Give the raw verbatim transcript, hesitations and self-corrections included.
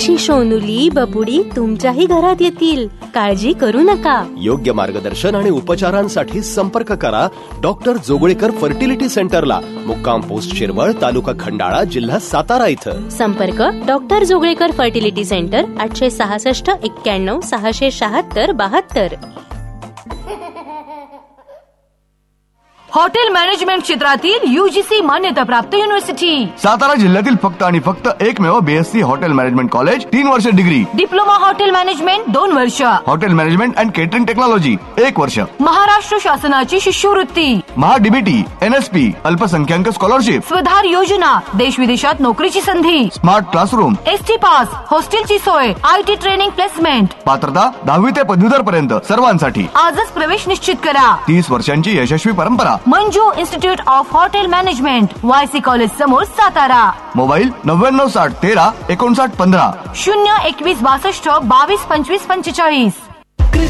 तशी सोनुली बबुडी तुमच्याही घरात येतील, काळजी करू नका. योग्य मार्गदर्शन आणि उपचारांसाठी संपर्क करा डॉक्टर जोगळेकर फर्टिलिटी सेंटरला, मुक्काम पोस्ट शिरवळ, तालुका खंडाळा, जिल्हा सातारा इथं. संपर्क डॉक्टर जोगळेकर फर्टिलिटी सेंटर, आठशे सहासष्ट एक्क्याण्णव सहाशे शहात्तर बहात्तर. हॉटेल मॅनेजमेंट क्षेत्रातील यूजीसी मान्यता प्राप्त युनिव्हर्सिटी सातारा जिल्ह्यातील फक्त आणि फक्त एकमेव बीएससी हॉटेल मॅनेजमेंट कॉलेज, तीन वर्ष डिग्री. डिप्लोमा हॉटेल मॅनेजमेंट दोन वर्ष. Hotel management and catering technology एक वर्ष. महाराष्ट्र शासनाची शिष्यवृत्ती, महाडीबीटी, एनएसपी, अल्पसंख्याक स्कॉलरशिप, स्वधार योजना, देश विदेशात नोकरीची संधी, स्मार्ट क्लासरूम, एसटी पास, हॉस्टेलची सोय, आयटी ट्रेनिंग प्लेसमेंट. पात्रता दहावी ते पदवीधर पर्यंत सर्वांसाठी. आजच प्रवेश निश्चित करा. तीस वर्षांची यशस्वी परंपरा. Manju institute of hotel management, YC college समोर, सातारा. मोबाईल नव्याण्णव साठ तेरा एकोणसाठ पंधरा. शून्य एकवीस बासष्ट बावीस पंचवीस पंचेचाळीस.